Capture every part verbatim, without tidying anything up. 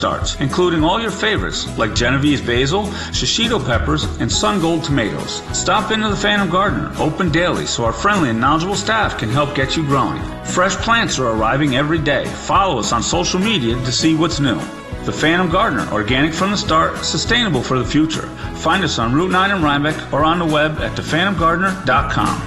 starts, including all your favorites like Genovese basil, shishito peppers, and sun gold tomatoes. Stop into the Phantom Gardener, open daily, so our friendly and knowledgeable staff can help get you growing. Fresh plants are arriving every day. Follow us on social media to see what's new. The Phantom Gardener, organic from the start, sustainable for the future. Find us on Route nine in Rhinebeck or on the web at the phantom gardener dot com.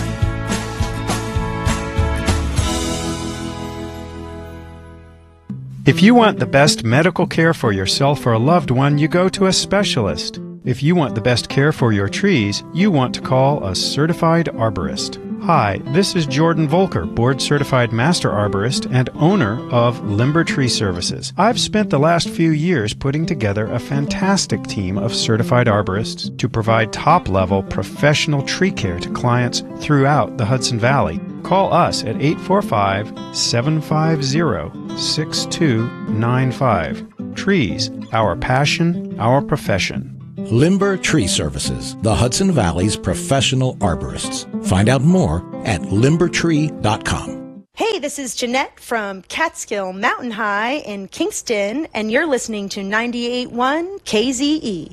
If you want the best medical care for yourself or a loved one, you go to a specialist. If you want the best care for your trees, you want to call a certified arborist. Hi, this is Jordan Volker, board-certified master arborist and owner of Limber Tree Services. I've spent the last few years putting together a fantastic team of certified arborists to provide top-level professional tree care to clients throughout the Hudson Valley. Call us at eight four five, seven five zero, six two nine five. Trees, our passion, our profession. Limber Tree Services, the Hudson Valley's professional arborists. Find out more at limber tree dot com. Hey, this is Jeanette from Catskill Mountain High in Kingston, and you're listening to ninety-eight point one K Z E.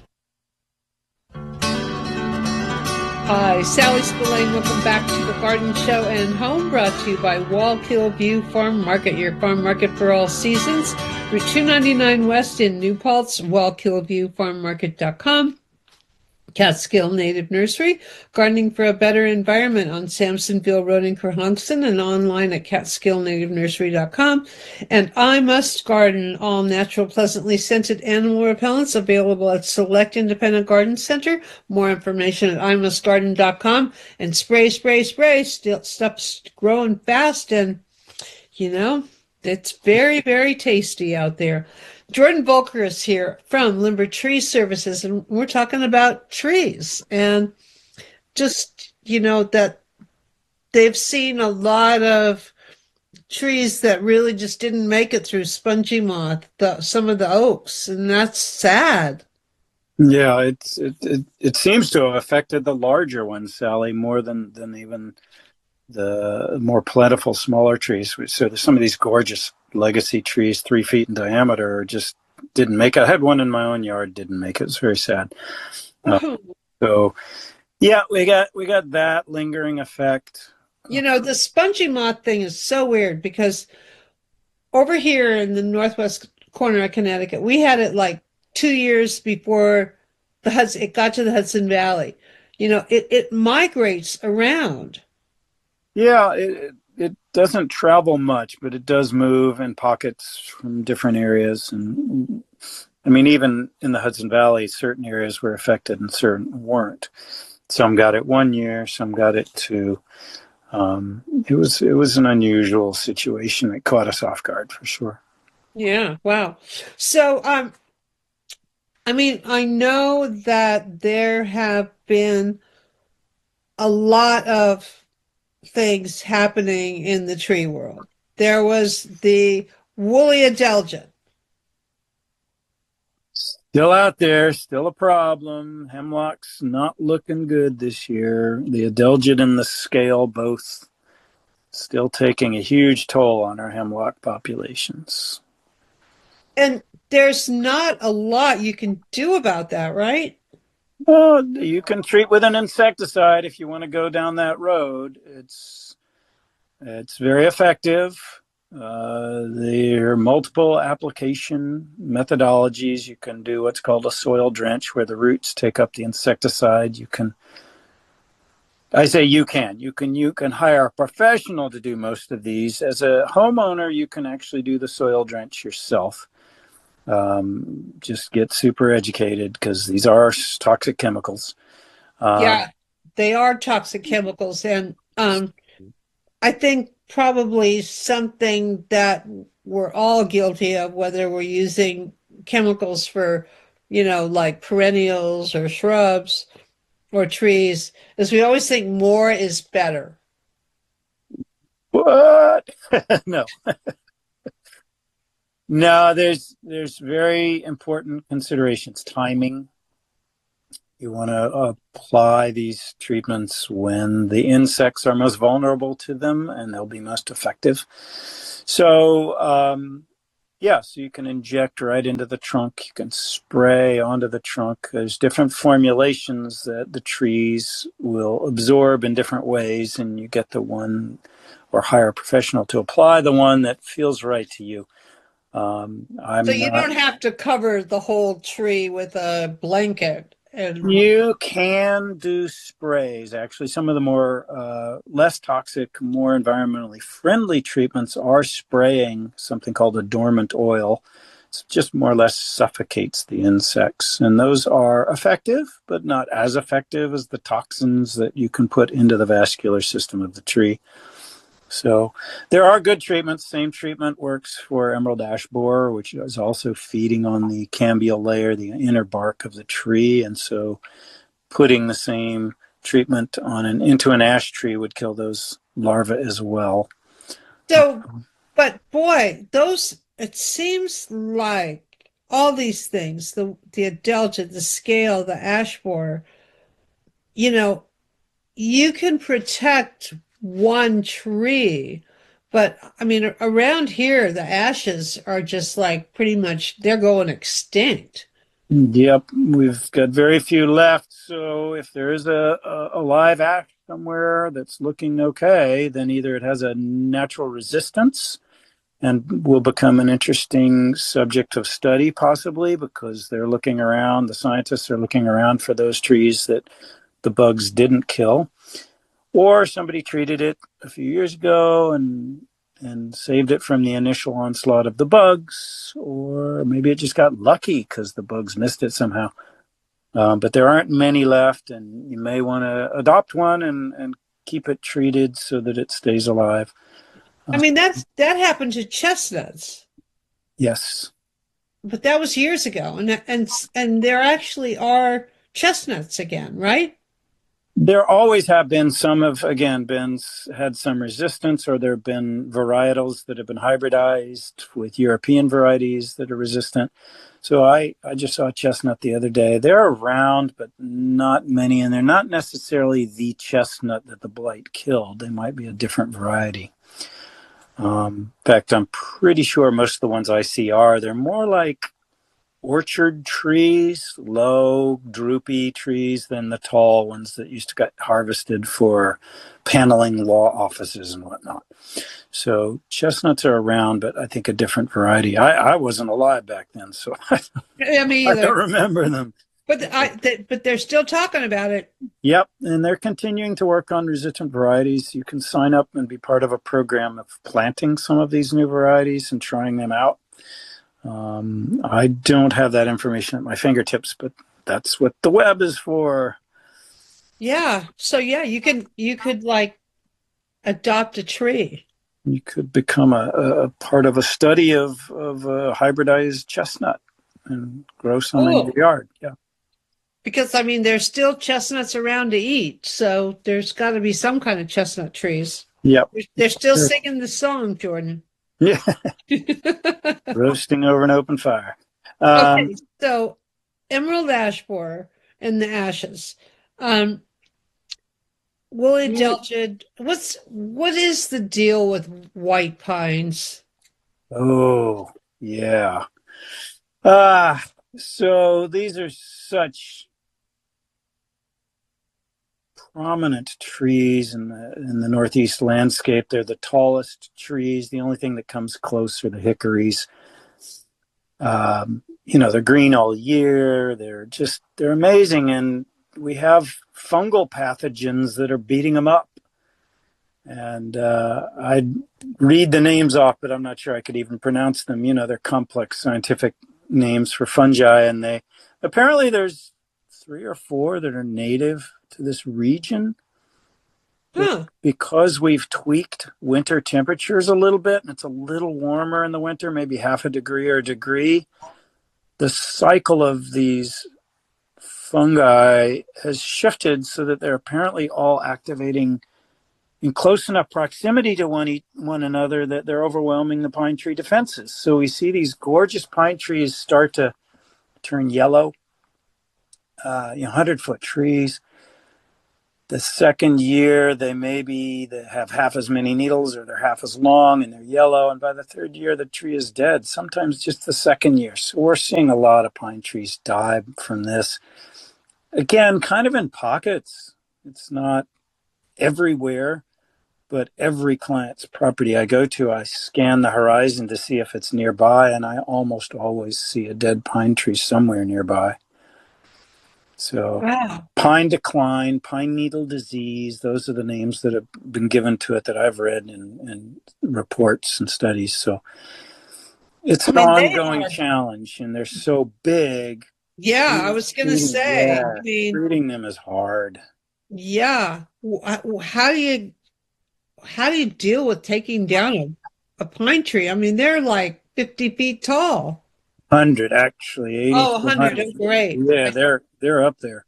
Hi, Sally Spillane. Welcome back to the Garden Show and Home, brought to you by Wallkill View Farm Market, your farm market for all seasons. Route two ninety-nine West in New Paltz, wallkill view farm market dot com. Catskill Native Nursery, gardening for a better environment on Samsonville Road in Kerhonkson and online at catskill native nursery dot com. And I Must Garden, all natural, pleasantly scented animal repellents available at select independent garden center. More information at i must garden dot com. And spray, spray, spray, still stuff's growing fast, and you know, it's very, very tasty out there. Jordan Volker is here from Limber Tree Services, and we're talking about trees and just, you know, that they've seen a lot of trees that really just didn't make it through spongy moth, the, some of the oaks, and that's sad. Yeah, it's, it, it, it seems to have affected the larger ones, Sally, more than, than even the more plentiful smaller trees. So there's some of these gorgeous legacy trees, three feet in diameter, just didn't make it. I had one in my own yard, didn't make it. It was very sad. Uh, so, yeah, we got we got that lingering effect. You know, the spongy moth thing is so weird because over here in the northwest corner of Connecticut, we had it like two years before the Hudson, it got to the Hudson Valley. You know, it, it migrates around. Yeah, it, it doesn't travel much, but it does move in pockets from different areas. And I mean, even in the Hudson Valley, certain areas were affected and certain weren't. Some got it one year, some got it two. Um, it was it was an unusual situation that caught us off guard for sure. Yeah, wow. So, um, I mean, I know that there have been a lot of things happening in the tree world. There was the woolly adelgid. Still out there, still a problem. Hemlock's not looking good this year. The adelgid and the scale both still taking a huge toll on our hemlock populations. And there's not a lot you can do about that, right? Well, you can treat with an insecticide if you want to go down that road. It's it's very effective. Uh, there are multiple application methodologies. You can do what's called a soil drench, where the roots take up the insecticide. You can, I say you can, you can, you can hire a professional to do most of these. As a homeowner, you can actually do the soil drench yourself. Um, just get super educated because these are toxic chemicals. Um, yeah, they are toxic chemicals. And um, I think probably something that we're all guilty of, whether we're using chemicals for, you know, like perennials or shrubs or trees, is we always think more is better. What? No. No, there's there's very important considerations. Timing. You want to apply these treatments when the insects are most vulnerable to them and they'll be most effective. So um, Yeah, so you can inject right into the trunk. You can spray onto the trunk. There's different formulations that the trees will absorb in different ways, and you get the one or hire a professional to apply the one that feels right to you. Um, I'm So you not. don't have to cover the whole tree with a blanket. And You can do sprays. Actually, some of the more uh, less toxic, more environmentally friendly treatments are spraying something called a dormant oil. It just more or less suffocates the insects. And those are effective, but not as effective as the toxins that you can put into the vascular system of the tree. So there are good treatments. Same treatment works for emerald ash borer, which is also feeding on the cambial layer, the inner bark of the tree. And so putting the same treatment on an into an ash tree would kill those larvae as well. so, but boy, those, it seems like all these things, the the adelgid, the scale, the ash borer, you know, you can protect one tree, but I mean, around here, the ashes are just like pretty much they're going extinct. Yep, we've got very few left. So if there is a, a, a live ash somewhere that's looking okay, then either it has a natural resistance and will become an interesting subject of study, possibly because they're looking around, the scientists are looking around for those trees that the bugs didn't kill, or somebody treated it a few years ago and and saved it from the initial onslaught of the bugs, or maybe it just got lucky because the bugs missed it somehow. Um, but there aren't many left, and you may want to adopt one and, and keep it treated so that it stays alive. I mean, that's that happened to chestnuts, Yes. but that was years ago, and and and there actually are chestnuts again, right? There always have been. Some have, again, been had some resistance, or there have been varietals that have been hybridized with European varieties that are resistant. So I, I just saw a chestnut the other day. They're around, but not many, and they're not necessarily the chestnut that the blight killed. They might be a different variety. Um, in fact, I'm pretty sure most of the ones I see are. They're more like orchard trees, low, droopy trees than the tall ones that used to get harvested for paneling law offices and whatnot. So chestnuts are around, but I think a different variety. I, I wasn't alive back then, so I, Yeah, me I either. don't remember them. But I, th- but they're still talking about it. Yep, and they're continuing to work on resistant varieties. You can sign up and be part of a program of planting some of these new varieties and trying them out. Um, I don't have that information at my fingertips, but that's what the web is for. Yeah. So yeah, you can you could like adopt a tree. You could become a, a part of a study of, of a hybridized chestnut and grow some in Oh, your yard. Yeah. because I mean, there's still chestnuts around to eat, so there's got to be some kind of chestnut trees. Yep. They're, they're still singing the song, Jordan. Yeah. Roasting over an open fire. Um, Okay, so emerald ash borer and the ashes. Um, woolly delgid. What's what is the deal with white pines? oh, yeah. Ah, so these are such prominent trees in the in the Northeast landscape. They're the tallest trees. The only thing that comes close are the hickories. Um, you know, they're green all year. They're just they're amazing, and we have fungal pathogens that are beating them up. And uh, I'd read the names off, but I'm not sure I could even pronounce them. You know, they're complex scientific names for fungi, and they apparently there's three or four that are native to this region. Huh. Because we've tweaked winter temperatures a little bit, and it's a little warmer in the winter, maybe half a degree or a degree, the cycle of these fungi has shifted so that they're apparently all activating in close enough proximity to one, one another that they're overwhelming the pine tree defenses. So we see these gorgeous pine trees start to turn yellow, uh, you know, hundred-foot trees. The second year, they maybe they have half as many needles, or they're half as long, and they're yellow. And by the third year, the tree is dead. Sometimes just the second year. So we're seeing a lot of pine trees die from this. Again, kind of in pockets. It's not everywhere, but every client's property I go to, I scan the horizon to see if it's nearby, and I almost always see a dead pine tree somewhere nearby. So Wow. pine decline, pine needle disease, those are the names that have been given to it that I've read in, in reports and studies. So it's an I mean, they ongoing are- challenge, and they're so big. Yeah, I was going to Treating- say, yeah, I mean, treating them is hard. yeah. W- How do you how do you deal with taking down a, a pine tree? I mean, they're like fifty feet tall. one hundred, actually. eighty Oh, to one hundred. Oh, great. Yeah, they're they're up there.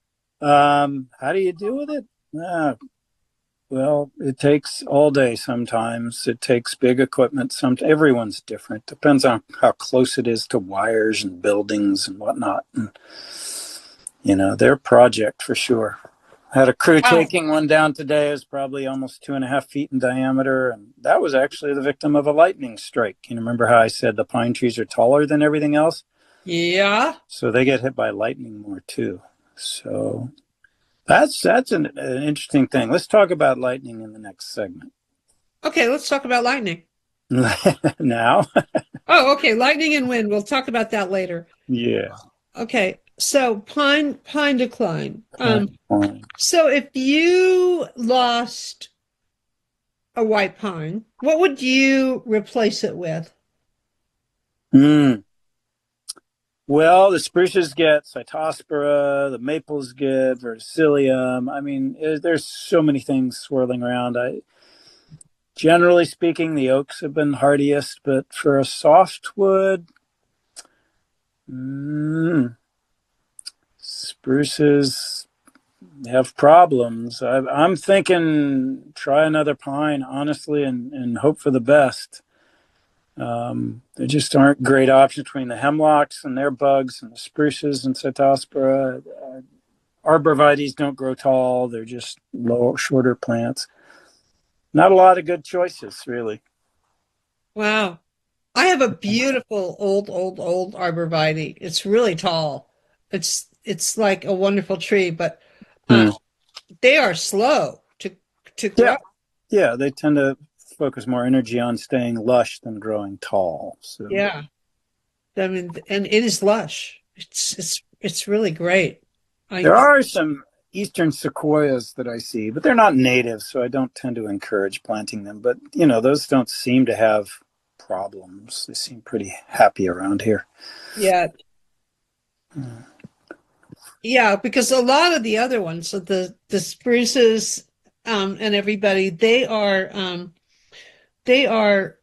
Um, how do you deal with it? Ah, well, it takes all day sometimes. It takes big equipment. Some everyone's different. Depends on how close it is to wires and buildings and whatnot. And, you know, their project for sure. I had a crew Wow. taking one down today. It was probably almost two and a half feet in diameter, and that was actually the victim of a lightning strike. You remember how I said the pine trees are taller than everything else? Yeah. So they get hit by lightning more too. So that's that's an, an interesting thing. Let's talk about lightning in the next segment. Okay, let's talk about lightning. Now? Oh, okay. Lightning and wind. We'll talk about that later. Yeah. Okay. So pine pine decline. Um, Fine. so if you lost a white pine, what would you replace it with? Mm. Well, the spruces get Cytospora, the maples get Verticillium. I mean, it, there's so many things swirling around. I, generally speaking, the oaks have been hardiest, but for a softwood, mm, spruces have problems. I, I'm thinking try another pine, honestly, and, and hope for the best. Um, there just aren't great options between the hemlocks and their bugs and the spruces and Cytospora. Uh, arborvitaes don't grow tall. They're just low, shorter plants. Not a lot of good choices, really. Wow. I have a beautiful old, old, old arborvitae. It's really tall. It's it's like a wonderful tree, but uh, Hmm. they are slow to to grow. Yeah. Yeah, they tend to focus more energy on staying lush than growing tall. So Yeah. I mean, and it is lush. It's it's it's really great. I, there are some eastern sequoias that I see, but they're not native, so I don't tend to encourage planting them. But, you know, those don't seem to have problems. They seem pretty happy around here. Yeah. Yeah, because a lot of the other ones, so the the spruces um, and everybody, they are um, they are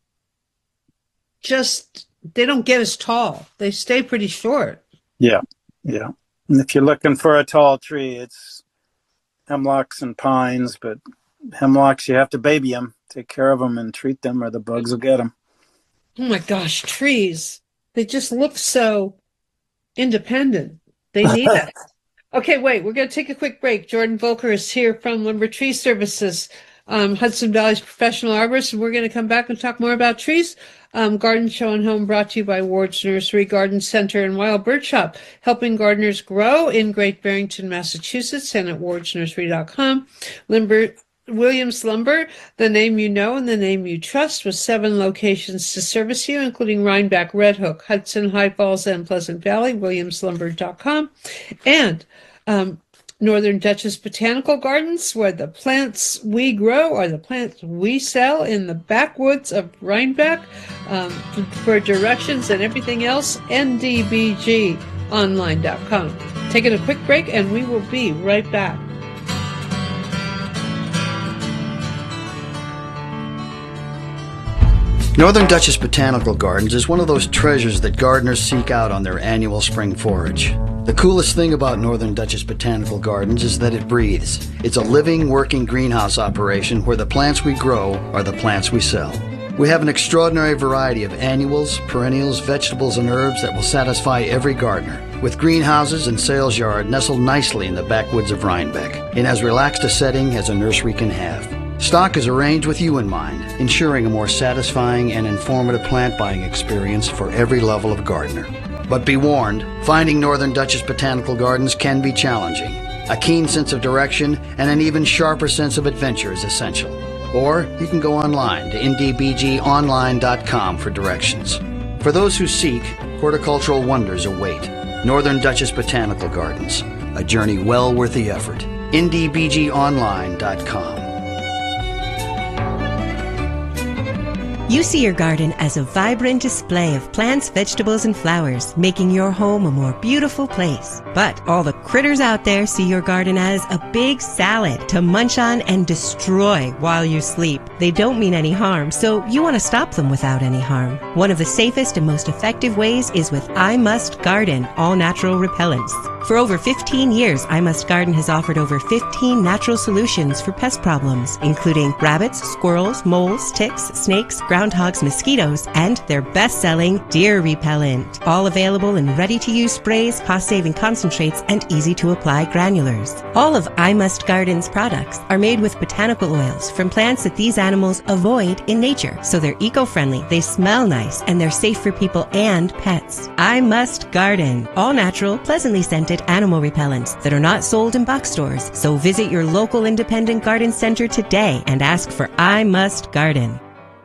just they don't get as tall. They stay pretty short. Yeah, yeah. And if you're looking for a tall tree, it's hemlocks and pines, but hemlocks, you have to baby them, take care of them and treat them, or the bugs will get them. Oh my gosh, trees. They just look so independent. They need that. Okay, wait, we're going to take a quick break. Jordan Volker is here from Limber Tree Services, um, Hudson Valley's professional arborist, and we're going to come back and talk more about trees. Um, Garden Show and Home brought to you by Ward's Nursery, Garden Center, and Wild Bird Shop, helping gardeners grow in Great Barrington, Massachusetts, and at wards nursery dot com. Limber Williams Lumber, the name you know and the name you trust, with seven locations to service you, including Rhinebeck, Red Hook, Hudson, High Falls, and Pleasant Valley, williams lumber dot com. And um, Northern Duchess Botanical Gardens, where the plants we grow are the plants we sell in the backwoods of Rhinebeck. Um, for directions and everything else, N D B G online dot com. Taking a quick break, and we will be right back. Northern Duchess Botanical Gardens is one of those treasures that gardeners seek out on their annual spring forage. The coolest thing about Northern Duchess Botanical Gardens is that it breathes. It's a living, working greenhouse operation where the plants we grow are the plants we sell. We have an extraordinary variety of annuals, perennials, vegetables, and herbs that will satisfy every gardener. With greenhouses and sales yard nestled nicely in the backwoods of Rhinebeck, in as relaxed a setting as a nursery can have. Stock is arranged with you in mind, ensuring a more satisfying and informative plant buying experience for every level of gardener. But be warned, finding Northern Duchess Botanical Gardens can be challenging. A keen sense of direction and an even sharper sense of adventure is essential. Or you can go online to n d b g online dot com for directions. For those who seek, horticultural wonders await. Northern Duchess Botanical Gardens, a journey well worth the effort. n d b g online dot com. You see your garden as a vibrant display of plants, vegetables, and flowers, making your home a more beautiful place. But all the critters out there see your garden as a big salad to munch on and destroy while you sleep. They don't mean any harm, so you want to stop them without any harm. One of the safest and most effective ways is with I Must Garden all-natural repellents. For over fifteen years, I Must Garden has offered over fifteen natural solutions for pest problems, including rabbits, squirrels, moles, ticks, snakes, groundhogs, mosquitoes, and their best-selling deer repellent. All available in ready-to-use sprays, cost-saving concentrates, and easy-to-apply granulars. All of I Must Garden's products are made with botanical oils from plants that these animals avoid in nature, so they're eco-friendly, they smell nice, and they're safe for people and pets. I Must Garden, all-natural, pleasantly scented animal repellents that are not sold in box stores. So visit your local independent garden center today and ask for I Must Garden.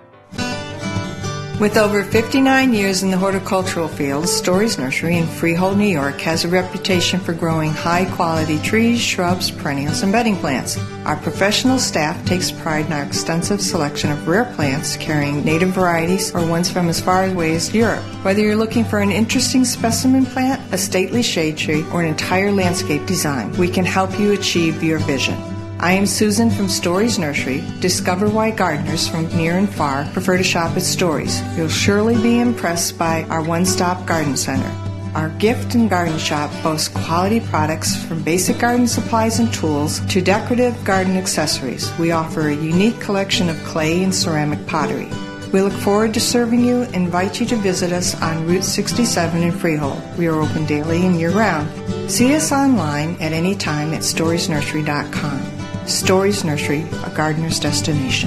With over fifty-nine years in the horticultural field, Stories Nursery in Freehold, New York has a reputation for growing high-quality trees, shrubs, perennials, and bedding plants. Our professional staff takes pride in our extensive selection of rare plants carrying native varieties or ones from as far away as Europe. Whether you're looking for an interesting specimen plant, a stately shade tree, or an entire landscape design, we can help you achieve your vision. I am Susan from Stories Nursery. Discover why gardeners from near and far prefer to shop at Stories. You'll surely be impressed by our one-stop garden center. Our gift and garden shop boasts quality products from basic garden supplies and tools to decorative garden accessories. We offer a unique collection of clay and ceramic pottery. We look forward to serving you and invite you to visit us on Route sixty-seven in Freehold. We are open daily and year-round. See us online at any time at stories nursery dot com. Stories Nursery, a gardener's destination.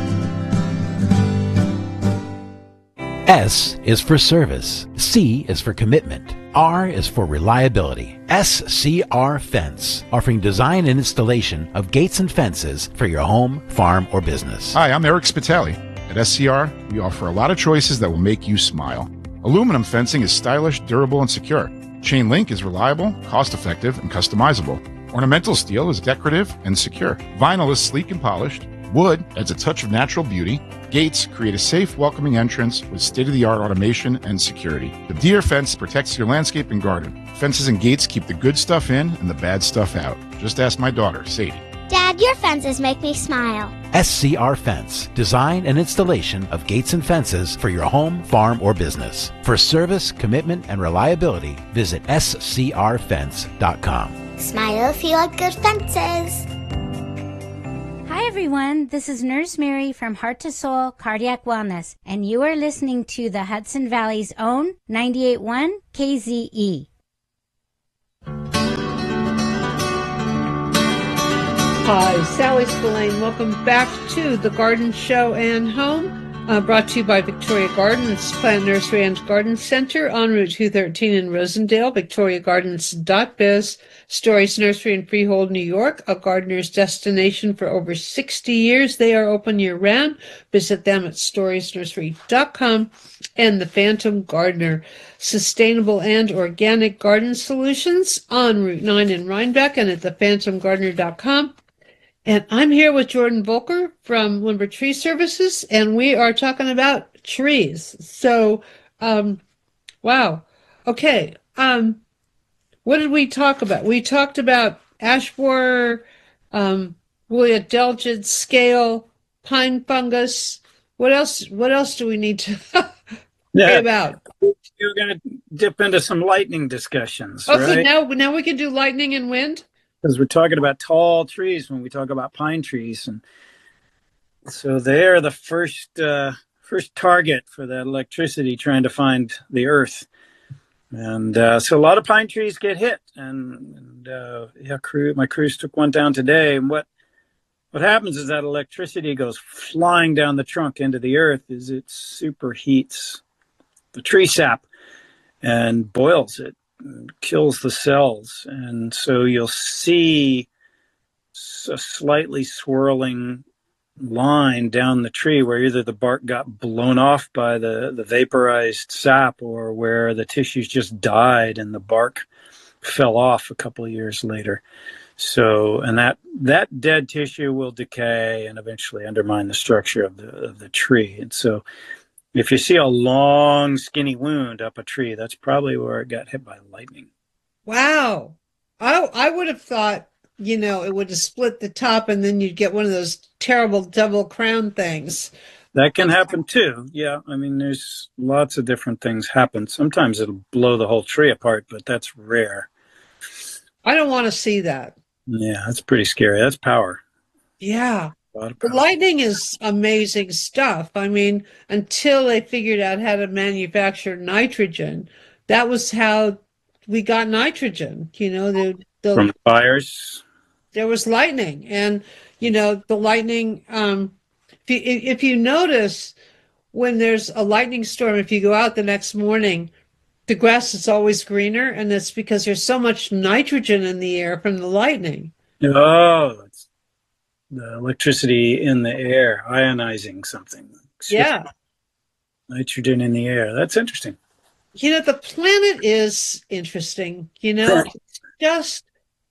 S is for service. C is for commitment. R is for reliability. S C R Fence, offering design and installation of gates and fences for your home, farm, or business. Hi, I'm Eric Spitali. At S C R, we offer a lot of choices that will make you smile. Aluminum fencing is stylish, durable, and secure. Chain link is reliable, cost-effective, and customizable. Ornamental steel is decorative and secure. Vinyl is sleek and polished. Wood adds a touch of natural beauty. Gates create a safe, welcoming entrance with state-of-the-art automation and security. The Deer Fence protects your landscape and garden. Fences and gates keep the good stuff in and the bad stuff out. Just ask my daughter, Sadie. Dad, your fences make me smile. S C R Fence, design and installation of gates and fences for your home, farm, or business. For service, commitment, and reliability, visit s c r fence dot com. Smile if you like good fences. Hi everyone, this is Nurse Mary from Heart to Soul Cardiac Wellness, and you are listening to the Hudson Valley's own ninety-eight point one K Z E. Hi, Sally Spillane. Welcome back to the Garden Show and Home, uh, brought to you by Victoria Gardens, Plant Nursery and Garden Center on Route two thirteen in Rosendale, victoria gardens dot biz. Stories Nursery in Freehold, New York, a gardener's destination for over sixty years. They are open year-round. Visit them at stories nursery dot com. And the Phantom Gardener, sustainable and organic garden solutions on Route nine in Rhinebeck and at the phantom gardener dot com. And I'm here with Jordan Volker from Limber Tree Services, and we are talking about trees. So, um, wow. Okay. Um, what did we talk about? We talked about ash borer, um, woolly adelgid, scale, pine fungus. What else? What else do we need to yeah. say about? You're going to dip into some lightning discussions, okay, right? now now we can do lightning and wind. Because we're talking about tall trees when we talk about pine trees, and so they're the first uh, first target for that electricity trying to find the earth. And uh, so a lot of pine trees get hit. And, and uh, yeah, crew, my crews took one down today. And what what happens is that electricity goes flying down the trunk into the earth as it superheats the tree sap and boils it, and kills the cells. And so you'll see a slightly swirling line down the tree where either the bark got blown off by the, the vaporized sap, or where the tissues just died and the bark fell off a couple of years later. So, and that, that dead tissue will decay and eventually undermine the structure of the, of the tree. And so if you see a long, skinny wound up a tree, that's probably where it got hit by lightning. Wow. I, I would have thought, you know, it would have split the top and then you'd get one of those terrible double crown things. That can happen too. Yeah. I mean, there's lots of different things happen. Sometimes it'll blow the whole tree apart, but that's rare. I don't want to see that. Yeah, that's pretty scary. That's power. Yeah. The lightning is amazing stuff. I mean, until they figured out how to manufacture nitrogen, that was how we got nitrogen. You know, the, the from fires. There was lightning, and you know the lightning. Um, if you if you notice when there's a lightning storm, if you go out the next morning, the grass is always greener, and that's because there's so much nitrogen in the air from the lightning. Oh, it's the electricity in the air ionizing something. Yeah, nitrogen in the air. That's interesting. You know, the planet is interesting. You know, it's just.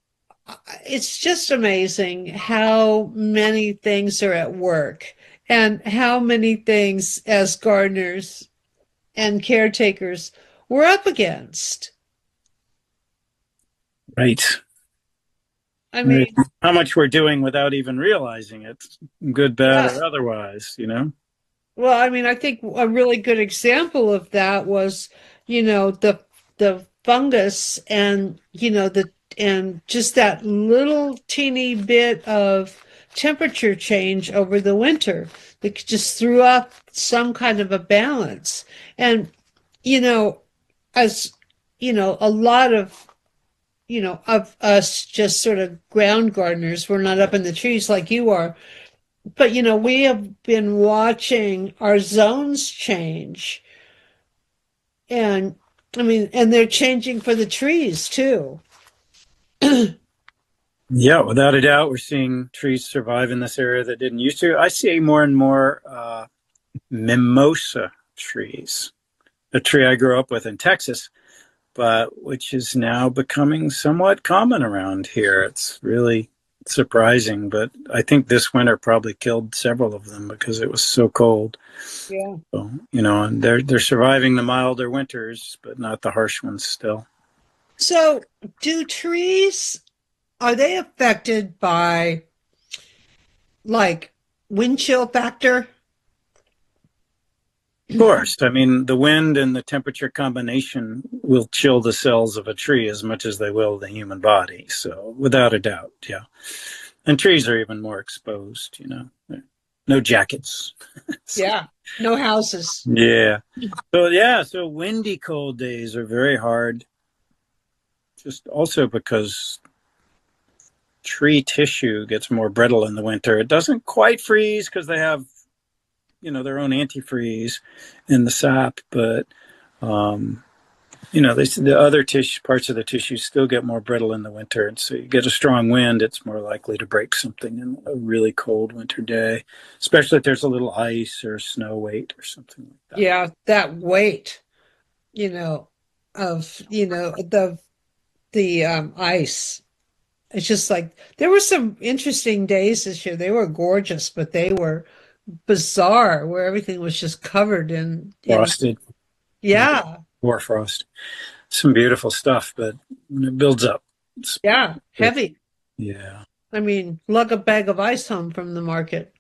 It's just amazing how many things are at work and how many things as gardeners and caretakers we're up against. Right. I mean, how much we're doing without even realizing it, good, bad, yeah. or otherwise, you know? Well, I mean, I think a really good example of that was, you know, the the fungus and, you know, the and just that little teeny bit of temperature change over the winter that just threw off some kind of a balance. And, you know, as, you know, a lot of, you know, of us just sort of ground gardeners, we're not up in the trees like you are. But, you know, we have been watching our zones change. And, I mean, and they're changing for the trees, too. Yeah, without a doubt, we're seeing trees survive in this area that didn't used to. I see more and more uh, mimosa trees, a tree I grew up with in Texas, but which is now becoming somewhat common around here. It's really surprising, but I think this winter probably killed several of them because it was so cold. Yeah. So, you know, and they're they're surviving the milder winters, but not the harsh ones still. So, do trees, are they affected by, like, wind chill factor? Of course. I mean, the wind and the temperature combination will chill the cells of a tree as much as they will the human body. So, without a doubt, yeah. And trees are even more exposed, you know. No jackets. So, yeah, no houses. Yeah. So, yeah, so windy, cold days are very hard. Just also because tree tissue gets more brittle in the winter. It doesn't quite freeze because they have, you know, their own antifreeze in the sap, but, um, you know, they, the other tissue, parts of the tissue still get more brittle in the winter. And so you get a strong wind, it's more likely to break something in a really cold winter day, especially if there's a little ice or snow weight or something like that. Yeah, that weight, you know, of, you know, the the um, ice. It's just like, there were some interesting days this year. They were gorgeous, but they were bizarre, where everything was just covered in... Frosted. Yeah. War frost. Some beautiful stuff, but when it builds up. It's, yeah, heavy. Yeah. I mean, lug a bag of ice home from the market.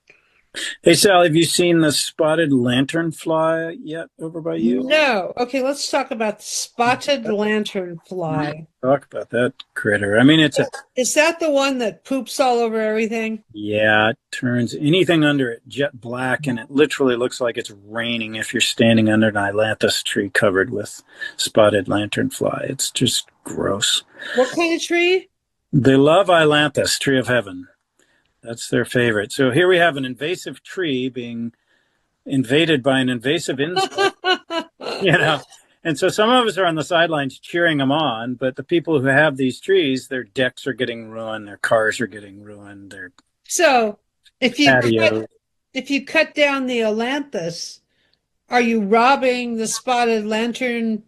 Hey, Sal, have you seen the spotted lanternfly yet over by you? No. Okay, let's talk about the spotted lanternfly. Talk about that critter. I mean, it's a Is that the one that poops all over everything? yeah, it turns anything under it jet black, and it literally looks like it's raining if you're standing under an ailanthus tree covered with spotted lanternfly. It's just gross. What kind of tree? They love ailanthus, tree of heaven. That's their favorite. So here we have an invasive tree being invaded by an invasive insect. You know, and so some of us are on the sidelines cheering them on, but the people who have these trees, their decks are getting ruined, their cars are getting ruined, their So, if you patio. cut, if you cut down the ailanthus, are you robbing the spotted lanternfly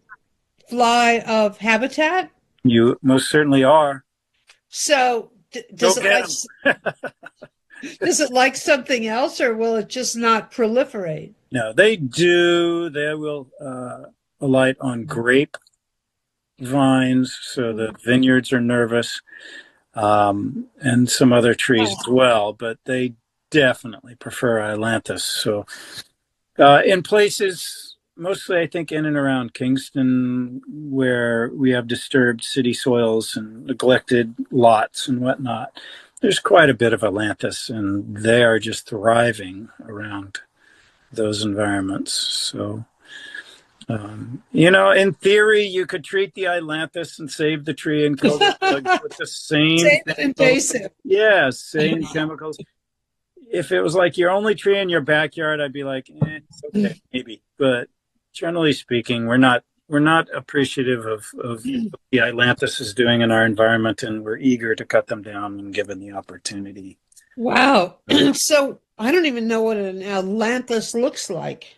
of habitat? You most certainly are. So, d- does Go it get like does it like something else, or will it just not proliferate? No, they do. They will uh, alight on grape vines, so the vineyards are nervous, um, and some other trees as well, but they definitely prefer ailanthus. So uh, in places, mostly I think in and around Kingston, where we have disturbed city soils and neglected lots and whatnot, there's quite a bit of ailanthus, and they are just thriving around those environments. So, um, you know, in theory, you could treat the ailanthus and save the tree and kill the bugs with the same, Same chemicals. invasive. Yeah, same chemicals. If it was like your only tree in your backyard, I'd be like, eh, it's okay, maybe. But generally speaking, we're not we're not appreciative of, of what the ailanthus is doing in our environment, and we're eager to cut them down when given the opportunity. Wow. So I don't even know what an ailanthus looks like.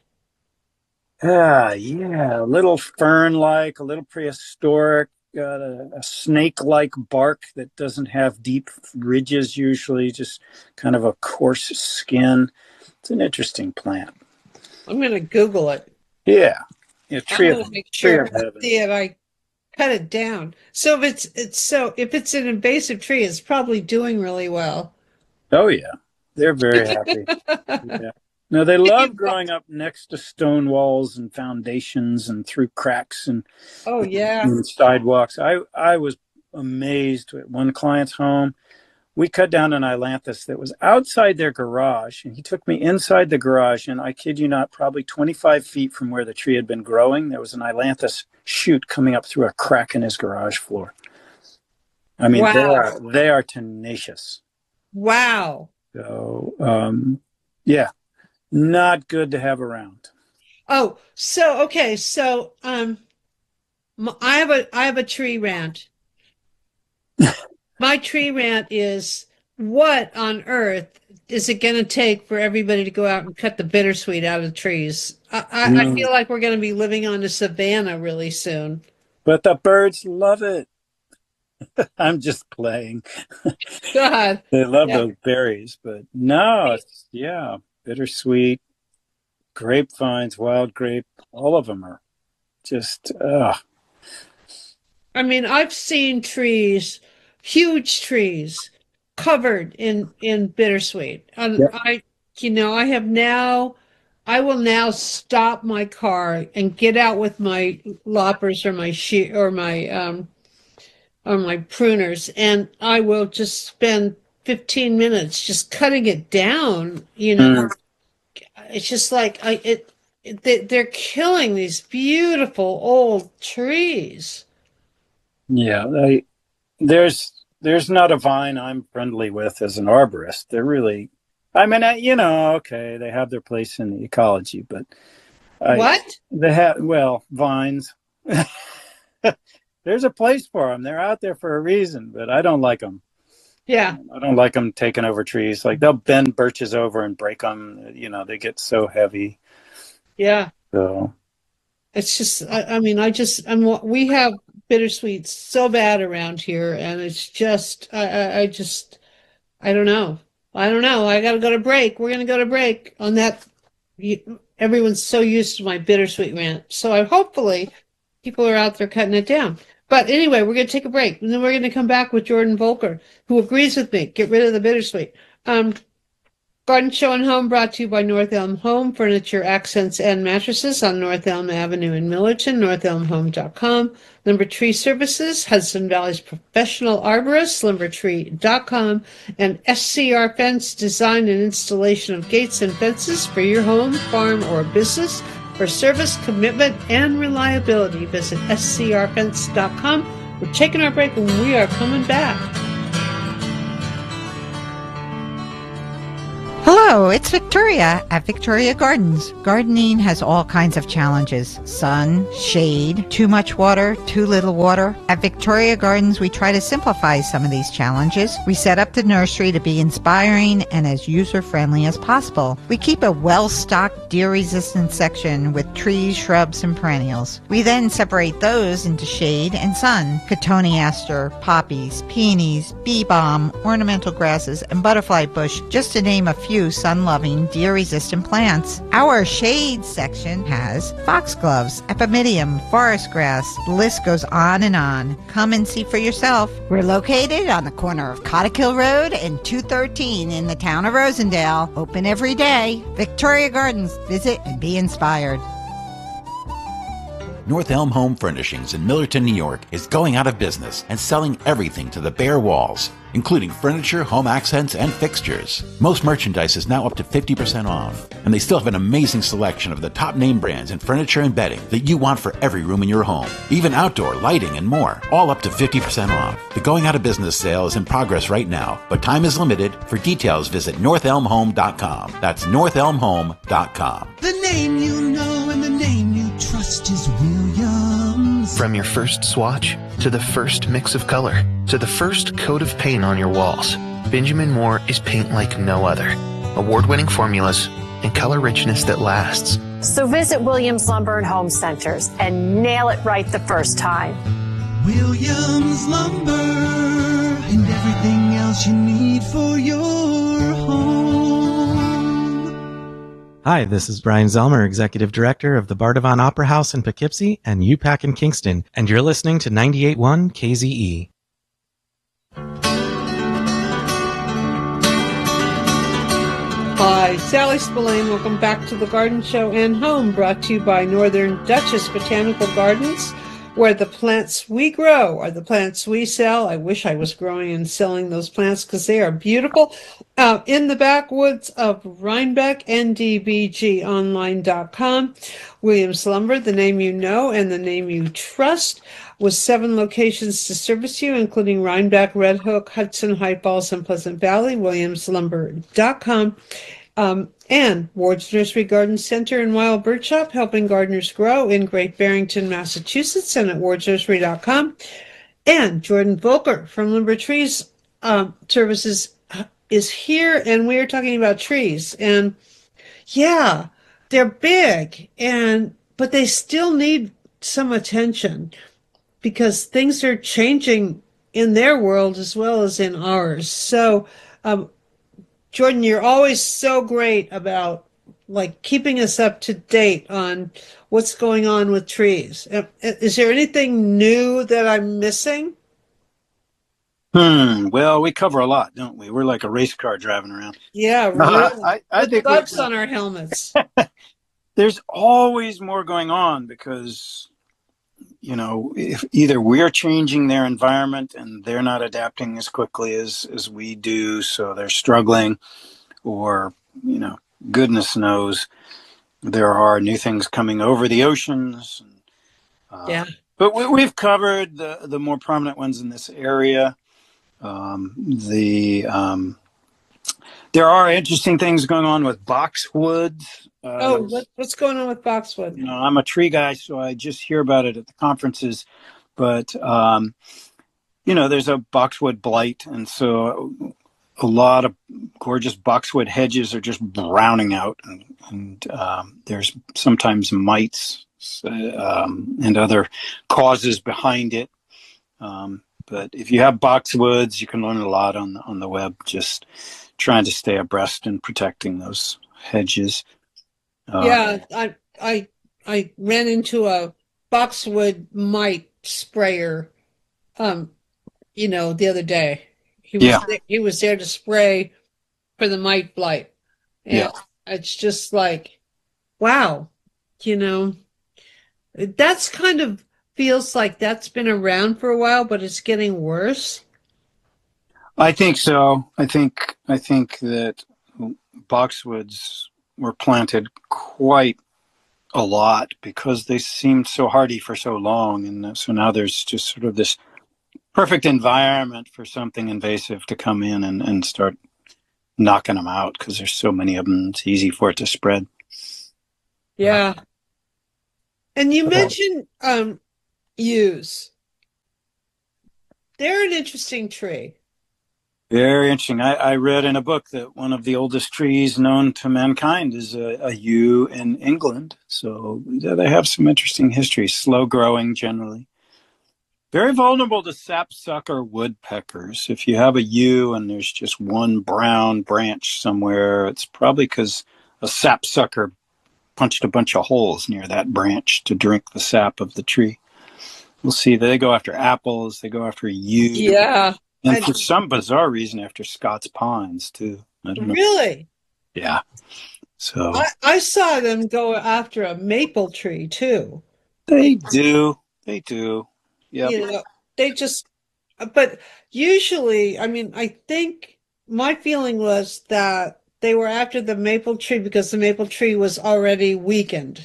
Ah, yeah, a little fern-like, a little prehistoric, got a, a snake-like bark that doesn't have deep ridges usually, just kind of a coarse skin. It's an interesting plant. I'm going to Google it. Yeah. Yeah, tree I'm of, going to make tree sure of heaven. see if I cut it down. So if it's it's so if it's an invasive tree, it's probably doing really well. Oh, yeah. They're very happy. Yeah. No, they love growing up next to stone walls and foundations and through cracks and, Oh yeah. and sidewalks. I, I was amazed at one client's home. We cut down an ailanthus that was outside their garage, and he took me inside the garage, and I kid you not, probably twenty-five feet from where the tree had been growing, there was an ailanthus shoot coming up through a crack in his garage floor. I mean, Wow. they are they are tenacious. Wow. So, um, yeah, not good to have around. Oh, so okay, so um m- I have a I have a tree rant. My tree rant is, what on earth is it going to take for everybody to go out and cut the bittersweet out of the trees? I, I, I Mm. feel like we're going to be living on a savanna really soon. But the birds love it. I'm just playing. God. They love Yeah. those berries, but no, it's, yeah, bittersweet, grapevines, wild grape, all of them are just, ugh. I mean, I've seen trees, huge trees, covered in in bittersweet. And Yep. I, you know, I have now, I will now stop my car and get out with my loppers or my she or my um or my pruners, and I will just spend fifteen minutes just cutting it down. You know, Mm. it's just like I it. it they, they're killing these beautiful old trees. Yeah, they, there's there's not a vine I'm friendly with as an arborist. They're really, I mean, I, you know, okay, they have their place in the ecology, but I, What? they have, well, vines. There's a place for them. They're out there for a reason, but I don't like them. Yeah. I don't like them taking over trees. Like they'll bend birches over and break them. You know, they get so heavy. Yeah. So It's just, I, I mean, I just, I'm, we have bittersweet so bad around here, and it's just, I, I, I just, I don't know. I don't know. I got to go to break. We're going to go to break on that. You- Everyone's so used to my bittersweet rant. So I hopefully people are out there cutting it down. But anyway, we're going to take a break, and then we're going to come back with Jordan Volker, who agrees with me. Get rid of the bittersweet. Um, Garden Show and Home brought to you by North Elm Home, furniture, accents, and mattresses on North Elm Avenue in Millerton, north elm home dot com. Limber Tree Services, Hudson Valley's professional arborist, limber tree dot com. And S C R Fence, design and installation of gates and fences for your home, farm, or business. For service, commitment, and reliability, visit S C R fence dot com. We're taking our break and we are coming back. Hello, it's Victoria at Victoria Gardens. Gardening has all kinds of challenges. Sun, shade, too much water, too little water. At Victoria Gardens, we try to simplify some of these challenges. We set up the nursery to be inspiring and as user-friendly as possible. We keep a well-stocked deer-resistant section with trees, shrubs, and perennials. We then separate those into shade and sun. Cotoneaster, poppies, peonies, bee balm, ornamental grasses, and butterfly bush, just to name a few sun-loving, deer-resistant plants. Our shade section has foxgloves, epimedium, forest grass. The list goes on and on. Come and see for yourself. We're located on the corner of Cottikill Road and two thirteen in the town of Rosendale. Open every day. Victoria Gardens. Visit and be inspired. North Elm Home Furnishings in Millerton, New York is going out of business and selling everything to the bare walls, including furniture, home accents, and fixtures. Most merchandise is now up to fifty percent off, and they still have an amazing selection of the top name brands in furniture and bedding that you want for every room in your home, even outdoor lighting and more, all up to fifty percent off. The going out of business sale is in progress right now, but time is limited. For details, visit north elm home dot com. That's north elm home dot com. The name you know and the name you trust is Williams. From your first swatch, to the first mix of color, to the first coat of paint on your walls, Benjamin Moore is paint like no other. Award-winning formulas and color richness that lasts. So visit Williams Lumber and Home Centers and nail it right the first time. Williams Lumber and everything else you need for your home. Hi, this is Brian Zelmer, Executive Director of the Bardavon Opera House in Poughkeepsie and U PAC in Kingston, and you're listening to ninety-eight point one K Z E. Hi, Sally Spillane. Welcome back to the Garden Show and Home, brought to you by Northern Duchess Botanical Gardens, where the plants we grow are the plants we sell. I wish I was growing and selling those plants because they are beautiful. Uh, in the backwoods of Rhinebeck, N D B G online dot com. Williams Lumber, the name you know and the name you trust, with seven locations to service you, including Rhinebeck, Red Hook, Hudson, High Falls, and Pleasant Valley. Williams Lumber dot com. Um, and Ward's Nursery Garden Center in Wild Bird Shop, helping gardeners grow in Great Barrington, Massachusetts, and at wards nursery dot com. And Jordan Volker from Limber Trees um, Services is here, and we are talking about trees. And yeah, they're big, and but they still need some attention because things are changing in their world as well as in ours. So, um, Jordan, you're always so great about like keeping us up to date on what's going on with trees. Is there anything new that I'm missing? Hmm. Well, we cover a lot, don't we? We're like a race car driving around. Yeah, No, really. I, I With think gloves we- on our helmets. There's always more going on because, you know, if either we're changing their environment and they're not adapting as quickly as, as we do, so they're struggling, or, you know, goodness knows there are new things coming over the oceans. Uh, yeah. But we, we've covered the, the more prominent ones in this area. Um, the um, there are interesting things going on with boxwoods. Uh, Oh, what, what's going on with boxwood? you know, I'm a tree guy, so I just hear about it at the conferences. But um, you know, there's a boxwood blight, and so a lot of gorgeous boxwood hedges are just browning out, and, and um, there's sometimes mites um, and other causes behind it. Um, but if you have boxwoods, you can learn a lot on the, on the web, just trying to stay abreast and protecting those hedges. Uh, Yeah, I I I ran into a boxwood mite sprayer, um, you know, the other day. He was Yeah. there, he was there to spray for the mite blight. And Yeah. it's just like, wow, you know, that's kind of feels like that's been around for a while, but it's getting worse. I think so. I think I think that boxwoods were planted quite a lot because they seemed so hardy for so long, and so now there's just sort of this perfect environment for something invasive to come in and, and start knocking them out because there's so many of them. It's easy for it to spread. Yeah. And you mentioned um, yews. They're an interesting tree. Very interesting. I, I read in a book that one of the oldest trees known to mankind is a, a yew in England. So yeah, they have some interesting history, slow growing generally. Very vulnerable to sapsucker woodpeckers. If you have a yew and there's just one brown branch somewhere, it's probably because a sapsucker punched a bunch of holes near that branch to drink the sap of the tree. We'll see. They go after apples. They go after yew. Yeah. And And- for some bizarre reason, after Scots pines, too. I don't know. Really? Yeah. So I, I saw them go after a maple tree too. they do. They do. Yep. You know, they just, but usually, I mean, I think my feeling was that they were after the maple tree because the maple tree was already weakened.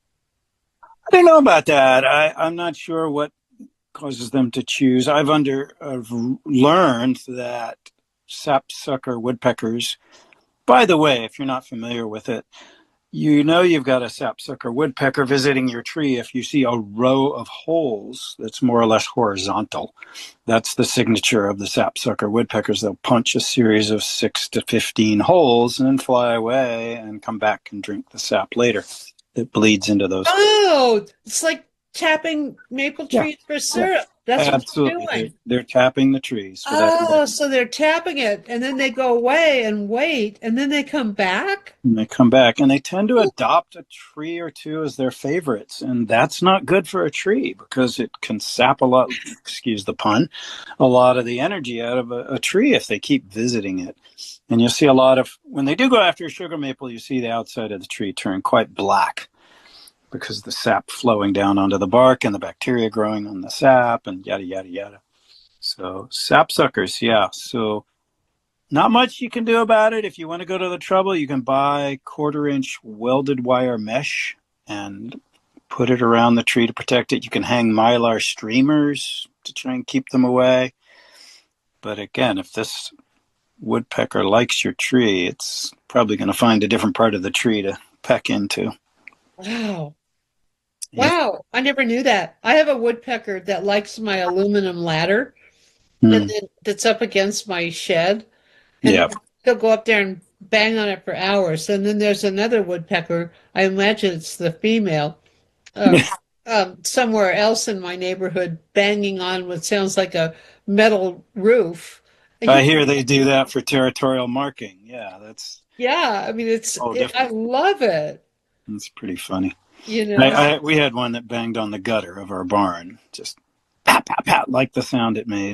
I don't know about that. I, I'm not sure what causes them to choose. I've under I've learned that sapsucker woodpeckers, by the way, if you're not familiar with it, you know you've got a sapsucker woodpecker visiting your tree if you see a row of holes that's more or less horizontal. That's the signature of the sapsucker woodpeckers. They'll punch a series of six to fifteen holes and then fly away and come back and drink the sap later. It bleeds into those. Oh, it's like tapping maple trees for syrup. That's Absolutely. what they're doing. They're, they're tapping the trees. For that Oh, so they're tapping it and then they go away and wait and then they come back? And they come back and they tend to adopt a tree or two as their favorites. And that's not good for a tree because it can sap a lot, excuse the pun, a lot of the energy out of a, a tree if they keep visiting it. And you'll see a lot of, when they do go after a sugar maple, you see the outside of the tree turn quite black because the sap flowing down onto the bark and the bacteria growing on the sap and yada, yada, yada. So sapsuckers, yeah. So not much you can do about it. If you want to go to the trouble, you can buy quarter inch welded wire mesh and put it around the tree to protect it. You can hang mylar streamers to try and keep them away. But again, if this woodpecker likes your tree, it's probably going to find a different part of the tree to peck into. Wow. Yeah. Wow. I never knew that. I have a woodpecker that likes my aluminum ladder Hmm. and then that's up against my shed. And Yeah. he'll go up there and bang on it for hours. And then there's another woodpecker. I imagine it's the female. Um, um, somewhere else in my neighborhood banging on what sounds like a metal roof. And I he- hear they do that for territorial marking. Yeah, that's Yeah, I mean, it's, Oh, it, I love it. that's pretty funny. You know, I, I, we had one that banged on the gutter of our barn, just pat, pat, pat, like the sound it made.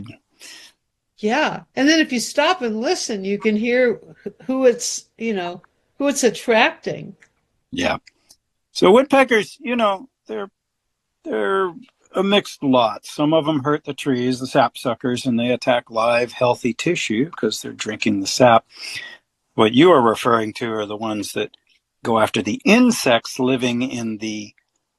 yeah. And then if you stop and listen, you can hear who it's, you know, who it's attracting. Yeah. So woodpeckers, you know, they're they're a mixed lot. Some of them hurt the trees, the sapsuckers, and they attack live, healthy tissue because they're drinking the sap. What you are referring to are the ones that go after the insects living in the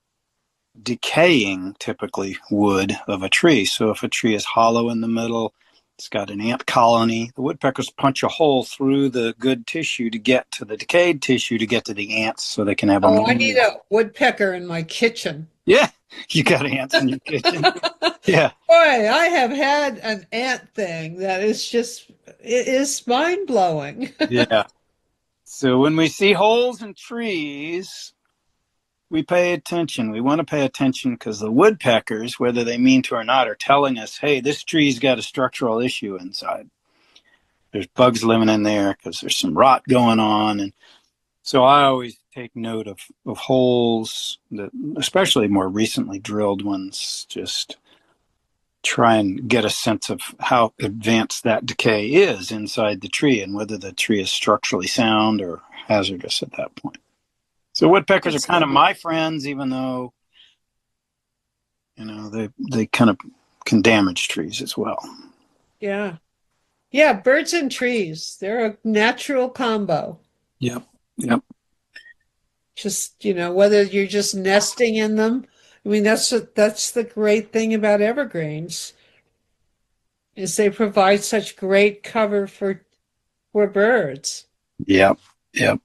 decaying, typically, wood of a tree. So if a tree is hollow in the middle, it's got an ant colony, the woodpeckers punch a hole through the good tissue to get to the decayed tissue to get to the ants so they can have a Oh, I meal. need a woodpecker in my kitchen. Yeah, you got ants in your kitchen. Yeah. Boy, I have had an ant thing that is just, it is mind blowing. Yeah. So when we see holes in trees, we pay attention. We want to pay attention because the woodpeckers, whether they mean to or not, are telling us, hey, this tree's got a structural issue inside. There's bugs living in there because there's some rot going on. And so I always take note of, of holes, that, especially more recently drilled ones, just try and get a sense of how advanced that decay is inside the tree and whether the tree is structurally sound or hazardous at that point. So woodpeckers are kind of my friends, even though, you know, they they kind of can damage trees as well. Yeah. Yeah, birds and trees. They're a natural combo. Yep. Yep. Just, you know, whether you're just nesting in them. I mean, that's what, that's the great thing about evergreens, is they provide such great cover for for birds. Yep. Yep.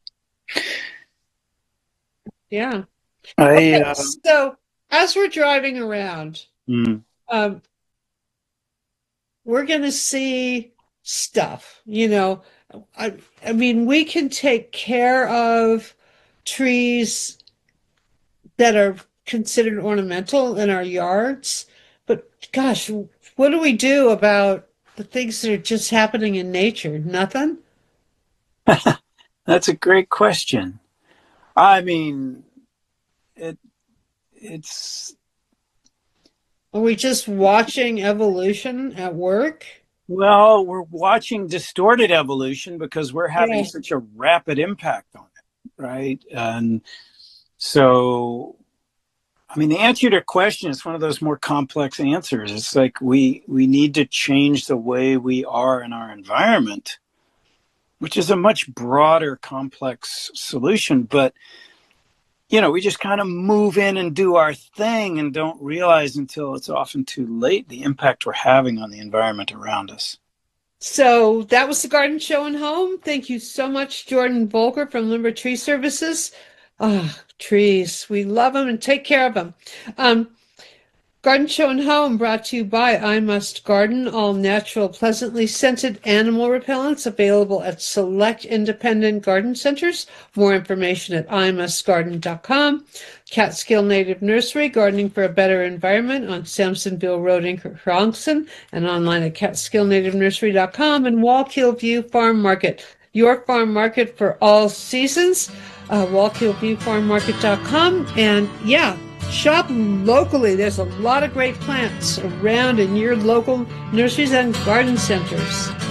Yeah. I, Okay, uh, so as we're driving around, mm, um, we're going to see stuff, you know. I, I mean, we can take care of trees that are considered ornamental in our yards, but gosh, what do we do about the things that are just happening in nature? Nothing? that's a great question. I mean, it it's Are we just watching evolution at work? well, we're watching distorted evolution because we're having Yeah. such a rapid impact on it, right? And so, I mean, the answer to your question is one of those more complex answers. It's like we we need to change the way we are in our environment, which is a much broader, complex solution. But, you know, we just kind of move in and do our thing and don't realize until it's often too late the impact we're having on the environment around us. So that was the Garden Show and Home. Thank you so much, Jordan Volker from Lumber Tree Services. Ah, trees. We love them and take care of them. Um, Garden Show and Home brought to you by I Must Garden, all natural, pleasantly scented animal repellents available at select independent garden centers. More information at i must garden dot com. Catskill Native Nursery, gardening for a better environment on Samsonville Road in Bronxton and online at catskill native nursery dot com. And Wallkill View Farm Market, your farm market for all seasons. Uh, wallkill view farm market dot com. And yeah, shop locally. There's a lot of great plants around in your local nurseries and garden centers.